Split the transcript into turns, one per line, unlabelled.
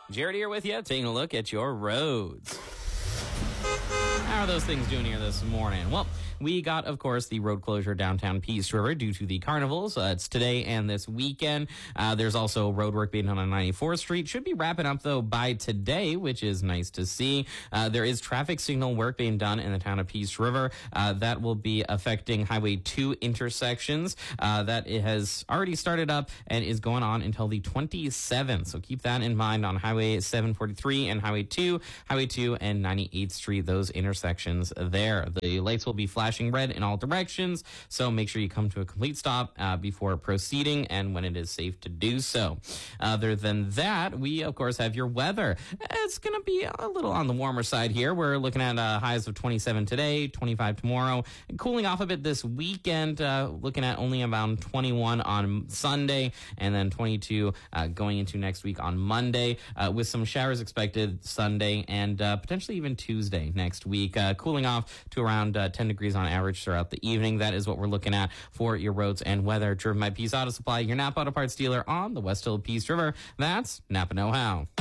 Jared here with you, taking a look at your roads. How are those things doing here this morning? Well, we got, of course, the road closure downtown Peace River due to the carnivals. It's today and this weekend. There's also road work being done on 94th Street. Should be wrapping up, though, by today, which is nice to see. There is traffic signal work being done in the town of Peace River. That will be affecting Highway 2 intersections. That it has already started up and is going on until the 27th. So keep that in mind on Highway 743 and Highway 2 and 98th Street, those intersections there. The lights will be flashing red in all directions, so make sure you come to a complete stop before proceeding and when it is safe to do so. Other than that, we of course have your weather. It's going to be a little on the warmer side here. We're looking at highs of 27 today, 25 tomorrow, and cooling off a bit this weekend, looking at only around 21 on Sunday and then 22 going into next week on Monday, with some showers expected Sunday and potentially even Tuesday next week, cooling off to around 10 degrees on average throughout the evening. That is what we're looking at for your roads and weather. Driven by Peace Auto Supply, your Napa Auto Parts dealer on the West Hill Peace River. That's Napa Know How.